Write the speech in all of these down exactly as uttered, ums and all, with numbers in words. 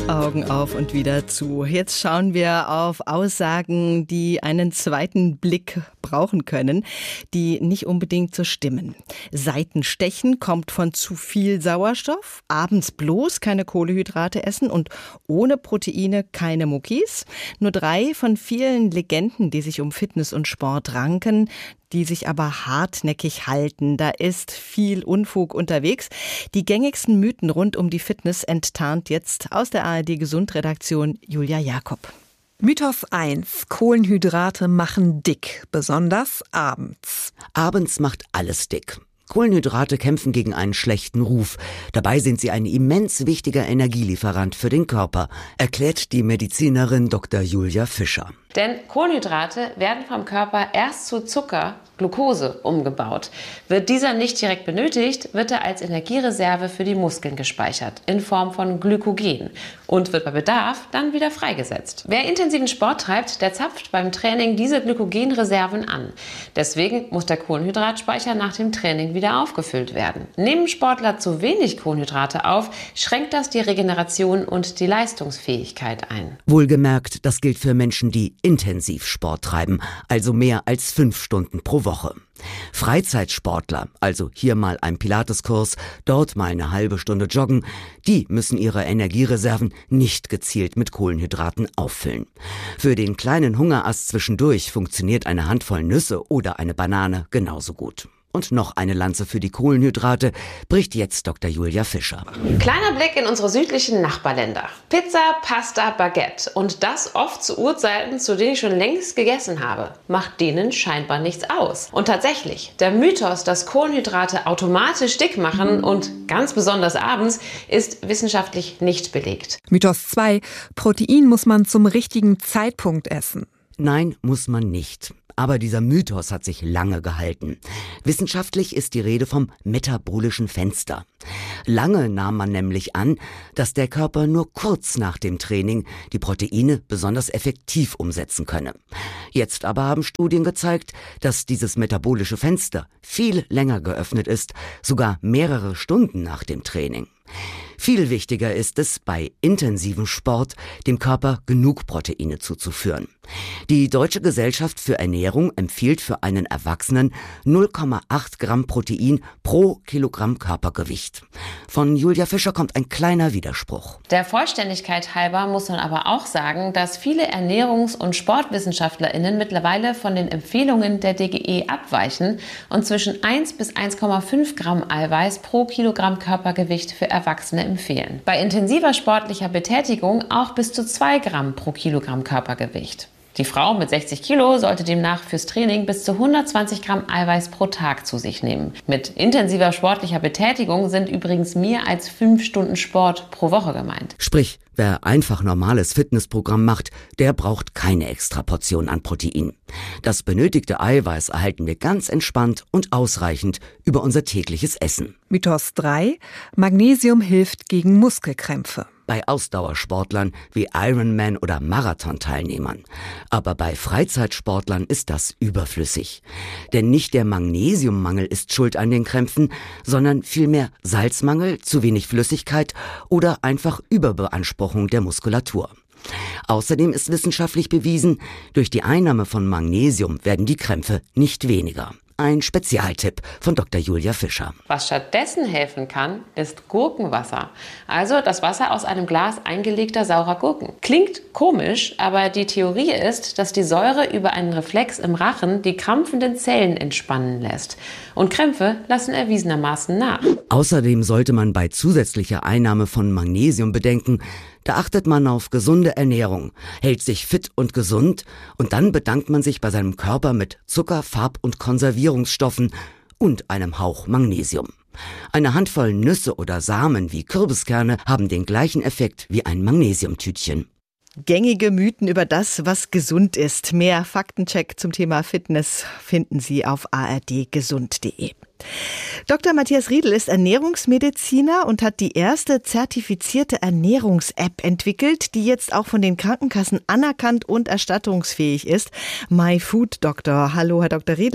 Augen auf und wieder zu. Jetzt schauen wir auf Aussagen, die einen zweiten Blick brauchen können, die nicht unbedingt so stimmen. Seitenstechen kommt von zu viel Sauerstoff, abends bloß keine Kohlenhydrate essen und ohne Proteine keine Muckis. Nur drei von vielen Legenden, die sich um Fitness und Sport ranken, die sich aber hartnäckig halten. Da ist viel Unfug unterwegs. Die gängigsten Mythen rund um die Fitness enttarnt jetzt aus der A R D-Gesund-Redaktion Julia Jakob. Mythos eins. Kohlenhydrate machen dick, besonders abends. Abends macht alles dick. Kohlenhydrate kämpfen gegen einen schlechten Ruf. Dabei sind sie ein immens wichtiger Energielieferant für den Körper, erklärt die Medizinerin Doktor Julia Fischer. Denn Kohlenhydrate werden vom Körper erst zu Zucker, Glucose, umgebaut. Wird dieser nicht direkt benötigt, wird er als Energiereserve für die Muskeln gespeichert, in Form von Glykogen, und wird bei Bedarf dann wieder freigesetzt. Wer intensiven Sport treibt, der zapft beim Training diese Glykogenreserven an. Deswegen muss der Kohlenhydratspeicher nach dem Training wieder aufgefüllt werden. Nehmen Sportler zu wenig Kohlenhydrate auf, schränkt das die Regeneration und die Leistungsfähigkeit ein. Wohlgemerkt, das gilt für Menschen, die intensiv Sport treiben, also mehr als fünf Stunden pro Woche. Freizeitsportler, also hier mal ein Pilateskurs, dort mal eine halbe Stunde joggen, die müssen ihre Energiereserven nicht gezielt mit Kohlenhydraten auffüllen. Für den kleinen Hungerast zwischendurch funktioniert eine Handvoll Nüsse oder eine Banane genauso gut. Und noch eine Lanze für die Kohlenhydrate bricht jetzt Doktor Julia Fischer. Kleiner Blick in unsere südlichen Nachbarländer. Pizza, Pasta, Baguette. Und das oft zu Uhrzeiten, zu denen ich schon längst gegessen habe. Macht denen scheinbar nichts aus. Und tatsächlich, der Mythos, dass Kohlenhydrate automatisch dick machen und ganz besonders abends, ist wissenschaftlich nicht belegt. Mythos zwei. Protein muss man zum richtigen Zeitpunkt essen. Nein, muss man nicht. Aber dieser Mythos hat sich lange gehalten. Wissenschaftlich ist die Rede vom metabolischen Fenster. Lange nahm man nämlich an, dass der Körper nur kurz nach dem Training die Proteine besonders effektiv umsetzen könne. Jetzt aber haben Studien gezeigt, dass dieses metabolische Fenster viel länger geöffnet ist, sogar mehrere Stunden nach dem Training. Viel wichtiger ist es, bei intensivem Sport dem Körper genug Proteine zuzuführen. Die Deutsche Gesellschaft für Ernährung empfiehlt für einen Erwachsenen null Komma acht Gramm Protein pro Kilogramm Körpergewicht. Von Julia Fischer kommt ein kleiner Widerspruch. Der Vollständigkeit halber muss man aber auch sagen, dass viele Ernährungs- und SportwissenschaftlerInnen mittlerweile von den Empfehlungen der D G E abweichen und zwischen eins bis eins Komma fünf Gramm Eiweiß pro Kilogramm Körpergewicht für Erwachsene empfehlen. Bei intensiver sportlicher Betätigung auch bis zu zwei Gramm pro Kilogramm Körpergewicht. Die Frau mit sechzig Kilo sollte demnach fürs Training bis zu hundertzwanzig Gramm Eiweiß pro Tag zu sich nehmen. Mit intensiver sportlicher Betätigung sind übrigens mehr als fünf Stunden Sport pro Woche gemeint. Sprich, wer einfach normales Fitnessprogramm macht, der braucht keine extra Portion an Protein. Das benötigte Eiweiß erhalten wir ganz entspannt und ausreichend über unser tägliches Essen. Mythos drei. Magnesium hilft gegen Muskelkrämpfe. Bei Ausdauersportlern wie Ironman oder Marathonteilnehmern. Aber bei Freizeitsportlern ist das überflüssig. Denn nicht der Magnesiummangel ist schuld an den Krämpfen, sondern vielmehr Salzmangel, zu wenig Flüssigkeit oder einfach Überbeanspruchung der Muskulatur. Außerdem ist wissenschaftlich bewiesen, durch die Einnahme von Magnesium werden die Krämpfe nicht weniger. Ein Spezialtipp von Doktor Julia Fischer. Was stattdessen helfen kann, ist Gurkenwasser. Also das Wasser aus einem Glas eingelegter saurer Gurken. Klingt komisch, aber die Theorie ist, dass die Säure über einen Reflex im Rachen die krampfenden Zellen entspannen lässt. Und Krämpfe lassen erwiesenermaßen nach. Außerdem sollte man bei zusätzlicher Einnahme von Magnesium bedenken, da achtet man auf gesunde Ernährung, hält sich fit und gesund und dann bedankt man sich bei seinem Körper mit Zucker, Farb- und Konservierungsstoffen und einem Hauch Magnesium. Eine Handvoll Nüsse oder Samen wie Kürbiskerne haben den gleichen Effekt wie ein Magnesiumtütchen. Gängige Mythen über das, was gesund ist. Mehr Faktencheck zum Thema Fitness finden Sie auf a r d gesund punkt d e. Doktor Matthias Riedl ist Ernährungsmediziner und hat die erste zertifizierte Ernährungs-App entwickelt, die jetzt auch von den Krankenkassen anerkannt und erstattungsfähig ist. MyFoodDoctor. Hallo, Herr Doktor Riedl.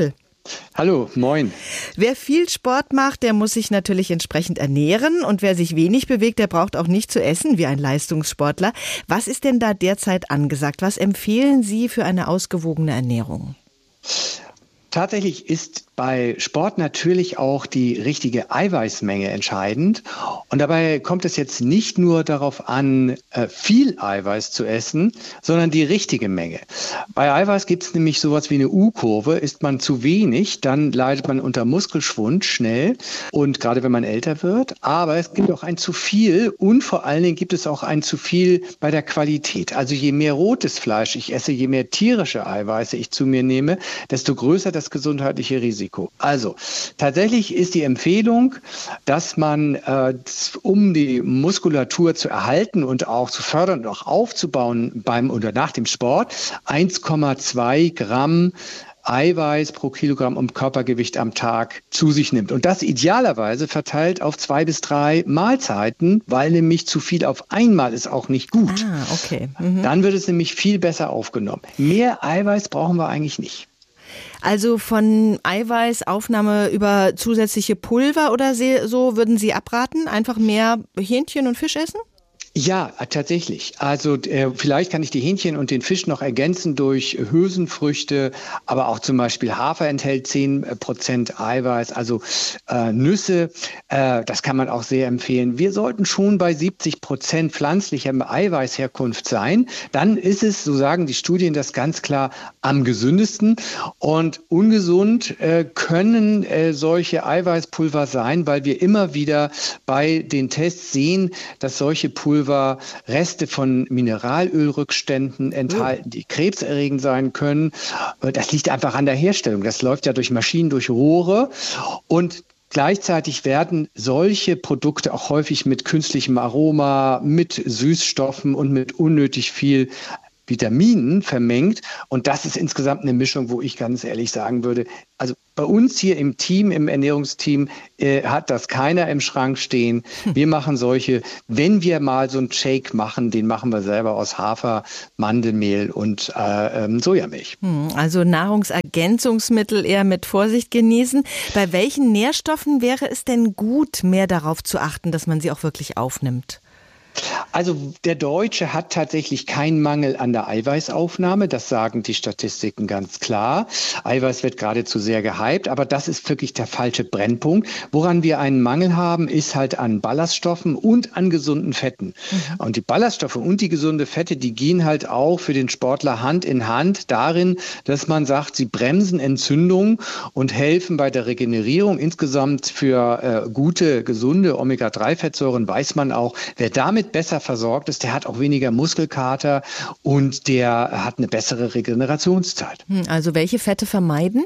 Hallo, moin. Wer viel Sport macht, der muss sich natürlich entsprechend ernähren. Und wer sich wenig bewegt, der braucht auch nicht zu essen wie ein Leistungssportler. Was ist denn da derzeit angesagt? Was empfehlen Sie für eine ausgewogene Ernährung? Tatsächlich ist bei Sport natürlich auch die richtige Eiweißmenge entscheidend. Und dabei kommt es jetzt nicht nur darauf an, viel Eiweiß zu essen, sondern die richtige Menge. Bei Eiweiß gibt es nämlich sowas wie eine U-Kurve. Isst man zu wenig, dann leidet man unter Muskelschwund schnell und gerade wenn man älter wird. Aber es gibt auch ein zu viel und vor allen Dingen gibt es auch ein zu viel bei der Qualität. Also je mehr rotes Fleisch ich esse, je mehr tierische Eiweiße ich zu mir nehme, desto größer das gesundheitliche Risiko. Also tatsächlich ist die Empfehlung, dass man, äh, um die Muskulatur zu erhalten und auch zu fördern und auch aufzubauen beim oder nach dem Sport, eins Komma zwei Gramm Eiweiß pro Kilogramm um Körpergewicht am Tag zu sich nimmt. Und das idealerweise verteilt auf zwei bis drei Mahlzeiten, weil nämlich zu viel auf einmal ist auch nicht gut. Ah, okay. Mhm. Dann wird es nämlich viel besser aufgenommen. Mehr Eiweiß brauchen wir eigentlich nicht. Also von Eiweißaufnahme über zusätzliche Pulver oder so würden Sie abraten? Einfach mehr Hähnchen und Fisch essen? Ja, tatsächlich. Also äh, vielleicht kann ich die Hähnchen und den Fisch noch ergänzen durch Hülsenfrüchte, aber auch zum Beispiel Hafer enthält zehn Prozent Eiweiß, also äh, Nüsse, äh, das kann man auch sehr empfehlen. Wir sollten schon bei siebzig Prozent pflanzlicher Eiweißherkunft sein. Dann ist es, so sagen die Studien das ganz klar, am gesündesten. Und ungesund äh, können äh, solche Eiweißpulver sein, weil wir immer wieder bei den Tests sehen, dass solche Pulver Reste von Mineralölrückständen enthalten, die krebserregend sein können. Das liegt einfach an der Herstellung. Das läuft ja durch Maschinen, durch Rohre und gleichzeitig werden solche Produkte auch häufig mit künstlichem Aroma, mit Süßstoffen und mit unnötig viel Vitaminen vermengt. Und das ist insgesamt eine Mischung, wo ich ganz ehrlich sagen würde, also bei uns hier im Team, im Ernährungsteam, äh, hat das keiner im Schrank stehen. Wir machen solche, wenn wir mal so einen Shake machen, den machen wir selber aus Hafer, Mandelmehl und äh, ähm, Sojamilch. Also Nahrungsergänzungsmittel eher mit Vorsicht genießen. Bei welchen Nährstoffen wäre es denn gut, mehr darauf zu achten, dass man sie auch wirklich aufnimmt? Also der Deutsche hat tatsächlich keinen Mangel an der Eiweißaufnahme, das sagen die Statistiken ganz klar. Eiweiß wird geradezu sehr gehypt, aber das ist wirklich der falsche Brennpunkt. Woran wir einen Mangel haben, ist halt an Ballaststoffen und an gesunden Fetten. Mhm. Und die Ballaststoffe und die gesunde Fette, die gehen halt auch für den Sportler Hand in Hand darin, dass man sagt, sie bremsen Entzündungen und helfen bei der Regenerierung. Insgesamt für äh, gute, gesunde Omega drei Fettsäuren weiß man auch, wer damit besser versorgt ist, der hat auch weniger Muskelkater und der hat eine bessere Regenerationszeit. Also welche Fette vermeiden?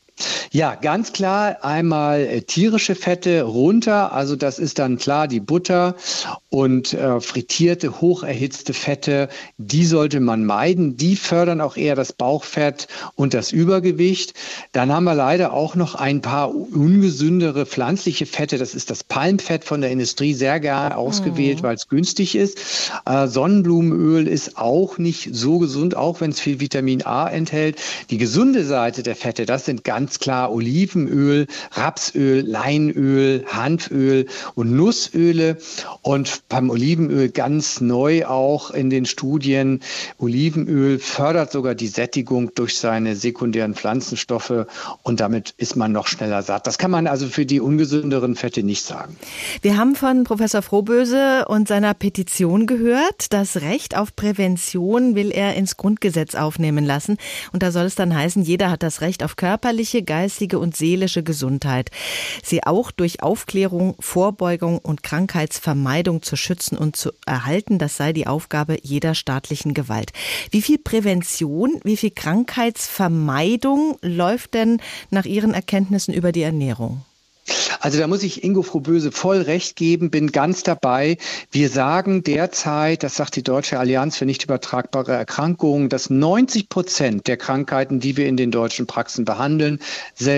Ja, ganz klar einmal äh, tierische Fette runter, also das ist dann klar die Butter und äh, frittierte, hocherhitzte Fette, die sollte man meiden, die fördern auch eher das Bauchfett und das Übergewicht. Dann haben wir leider auch noch ein paar ungesündere pflanzliche Fette, das ist das Palmfett von der Industrie, sehr gerne ausgewählt, mhm. weil es günstig ist. Äh, Sonnenblumenöl ist auch nicht so gesund, auch wenn es viel Vitamin A enthält. Die gesunde Seite der Fette, das sind ganz Ganz klar Olivenöl, Rapsöl, Leinöl, Hanföl und Nussöle. Und beim Olivenöl ganz neu auch in den Studien, Olivenöl fördert sogar die Sättigung durch seine sekundären Pflanzenstoffe und damit ist man noch schneller satt. Das kann man also für die ungesünderen Fette nicht sagen. Wir haben von Professor Frohböse und seiner Petition gehört. Das Recht auf Prävention will er ins Grundgesetz aufnehmen lassen. Und da soll es dann heißen, jeder hat das Recht auf körperliche, geistige und seelische Gesundheit, sie auch durch Aufklärung, Vorbeugung und Krankheitsvermeidung zu schützen und zu erhalten, das sei die Aufgabe jeder staatlichen Gewalt. Wie viel Prävention, wie viel Krankheitsvermeidung läuft denn nach Ihren Erkenntnissen über die Ernährung? Also da muss ich Ingo Frohböse voll recht geben, bin ganz dabei. Wir sagen derzeit, das sagt die Deutsche Allianz für nicht übertragbare Erkrankungen, dass neunzig Prozent der Krankheiten, die wir in den deutschen Praxen behandeln, selbst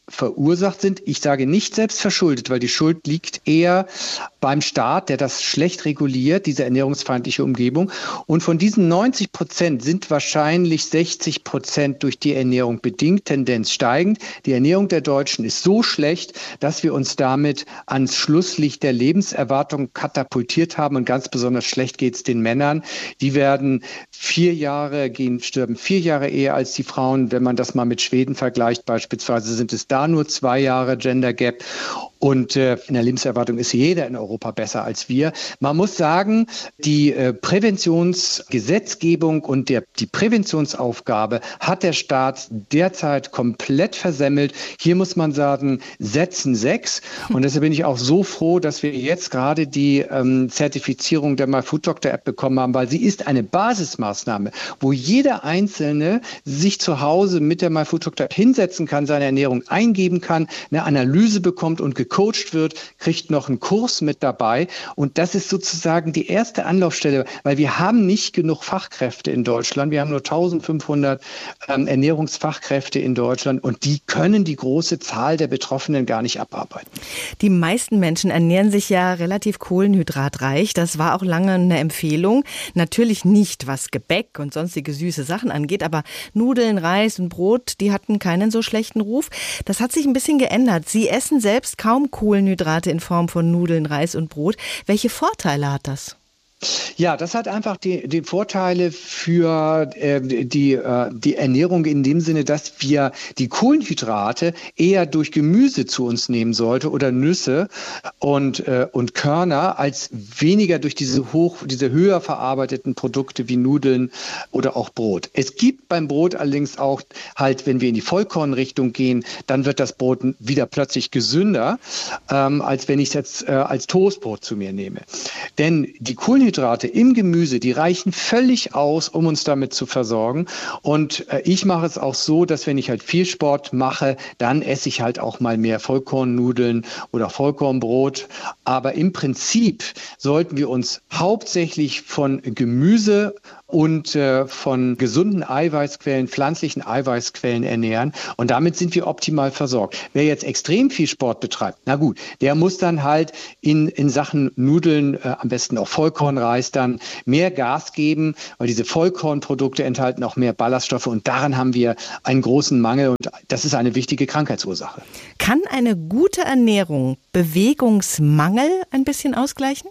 verursacht sind. Ich sage nicht selbst verschuldet, weil die Schuld liegt eher beim Staat, der das schlecht reguliert, diese ernährungsfeindliche Umgebung. Und von diesen neunzig Prozent sind wahrscheinlich sechzig Prozent durch die Ernährung bedingt, Tendenz steigend. Die Ernährung der Deutschen ist so schlecht, dass wir uns damit ans Schlusslicht der Lebenserwartung katapultiert haben. Und ganz besonders schlecht geht es den Männern. Die werden vier Jahre gehen, sterben vier Jahre eher als die Frauen. Wenn man das mal mit Schweden vergleicht, beispielsweise sind es da nur zwei Jahre Gender Gap. Und äh, in der Lebenserwartung ist jeder in Europa besser als wir. Man muss sagen, die äh, Präventionsgesetzgebung und der, die Präventionsaufgabe hat der Staat derzeit komplett versemmelt. Hier muss man sagen, setzen sechs. Und deshalb bin ich auch so froh, dass wir jetzt gerade die ähm, Zertifizierung der MyFoodDoctor-App bekommen haben, weil sie ist eine Basismaßnahme, wo jeder Einzelne sich zu Hause mit der MyFoodDoctor-App hinsetzen kann, seine Ernährung eingeben kann, eine Analyse bekommt und gecoacht wird, kriegt noch einen Kurs mit dabei. Und das ist sozusagen die erste Anlaufstelle, weil wir haben nicht genug Fachkräfte in Deutschland. Wir haben nur eintausendfünfhundert ähm, Ernährungsfachkräfte in Deutschland und die können die große Zahl der Betroffenen gar nicht abarbeiten. Die meisten Menschen ernähren sich ja relativ kohlenhydratreich. Das war auch lange eine Empfehlung. Natürlich nicht, was Gebäck und sonstige süße Sachen angeht, aber Nudeln, Reis und Brot, die hatten keinen so schlechten Ruf. Das hat sich ein bisschen geändert. Sie essen selbst kaum Kohlenhydrate in Form von Nudeln, Reis und Brot. Welche Vorteile hat das? Ja, das hat einfach die, die Vorteile für äh, die, äh, die Ernährung in dem Sinne, dass wir die Kohlenhydrate eher durch Gemüse zu uns nehmen sollte oder Nüsse und, äh, und Körner, als weniger durch diese hoch, diese höher verarbeiteten Produkte wie Nudeln oder auch Brot. Es gibt beim Brot allerdings auch halt, wenn wir in die Vollkornrichtung gehen, dann wird das Brot wieder plötzlich gesünder, ähm, als wenn ich es jetzt äh, als Toastbrot zu mir nehme. Denn die Kohlenhydrate Kohlenhydrate im Gemüse, die reichen völlig aus, um uns damit zu versorgen. Und äh, ich mache es auch so, dass wenn ich halt viel Sport mache, dann esse ich halt auch mal mehr Vollkornnudeln oder Vollkornbrot. Aber im Prinzip sollten wir uns hauptsächlich von Gemüse und äh, von gesunden Eiweißquellen, pflanzlichen Eiweißquellen ernähren. Und damit sind wir optimal versorgt. Wer jetzt extrem viel Sport betreibt, na gut, der muss dann halt in, in Sachen Nudeln, äh, am besten auch Vollkornreis, dann mehr Gas geben, weil diese Vollkornprodukte enthalten auch mehr Ballaststoffe. Und daran haben wir einen großen Mangel. Und das ist eine wichtige Krankheitsursache. Kann eine gute Ernährung Bewegungsmangel ein bisschen ausgleichen?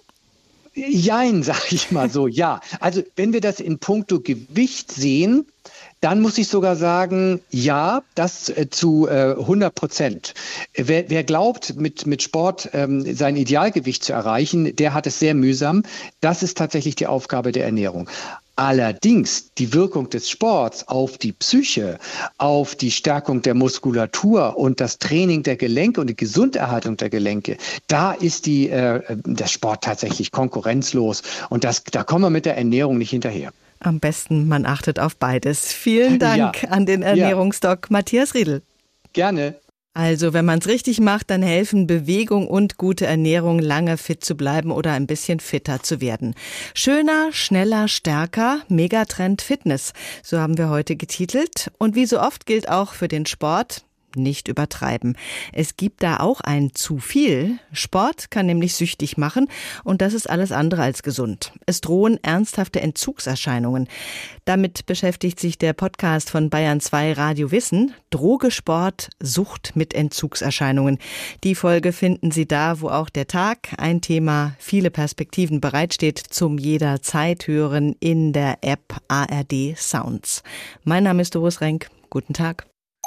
Jein, sag ich mal so, ja. Also wenn wir das in puncto Gewicht sehen, dann muss ich sogar sagen, ja, das äh, zu äh, hundert Prozent. Wer, wer glaubt, mit, mit Sport ähm, sein Idealgewicht zu erreichen, der hat es sehr mühsam. Das ist tatsächlich die Aufgabe der Ernährung. Allerdings die Wirkung des Sports auf die Psyche, auf die Stärkung der Muskulatur und das Training der Gelenke und die Gesunderhaltung der Gelenke, da ist die, äh, der Sport tatsächlich konkurrenzlos. Und das, da kommen wir mit der Ernährung nicht hinterher. Am besten, man achtet auf beides. Vielen Dank ja. an den Ernährungsdoc ja. Matthias Riedl. Gerne. Also, wenn man es richtig macht, dann helfen Bewegung und gute Ernährung, lange fit zu bleiben oder ein bisschen fitter zu werden. Schöner, schneller, stärker, Megatrend Fitness. So haben wir heute getitelt. Und wie so oft gilt auch für den Sport: nicht übertreiben. Es gibt da auch ein zu viel. Sport kann nämlich süchtig machen und das ist alles andere als gesund. Es drohen ernsthafte Entzugserscheinungen. Damit beschäftigt sich der Podcast von Bayern zwei Radio Wissen. Droge, Sport, Sucht mit Entzugserscheinungen. Die Folge finden Sie da, wo auch der Tag, ein Thema, viele Perspektiven bereitsteht, zum jederzeit hören in der App A R D Sounds. Mein Name ist Doris Renk. Guten Tag.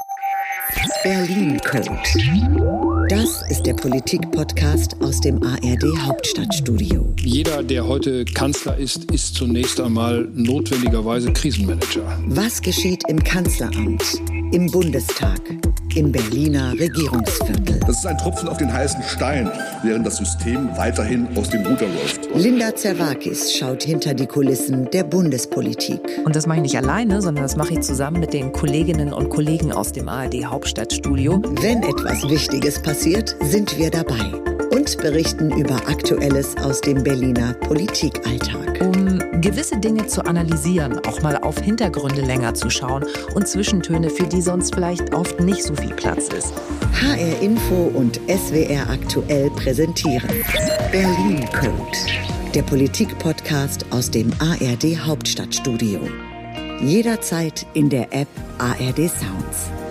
Berlin Code. Das ist der Politik-Podcast aus dem A R D Hauptstadtstudio. Jeder, der heute Kanzler ist, ist zunächst einmal notwendigerweise Krisenmanager. Was geschieht im Kanzleramt, im Bundestag, im Berliner Regierungsviertel? Das ist ein Tropfen auf den heißen Stein, während das System weiterhin aus dem Ruder läuft. Linda Zerwakis schaut hinter die Kulissen der Bundespolitik. Und das mache ich nicht alleine, sondern das mache ich zusammen mit den Kolleginnen und Kollegen aus dem A R D Hauptstadtstudio. Wenn etwas Wichtiges passiert, sind wir dabei und berichten über Aktuelles aus dem Berliner Politikalltag. Um gewisse Dinge zu analysieren, auch mal auf Hintergründe länger zu schauen und Zwischentöne, für die sonst vielleicht oft nicht so viel Platz ist. H R Info und S W R Aktuell präsentieren Berlin Code, der Politik-Podcast aus dem A R D Hauptstadtstudio. Jederzeit in der App A R D Sounds.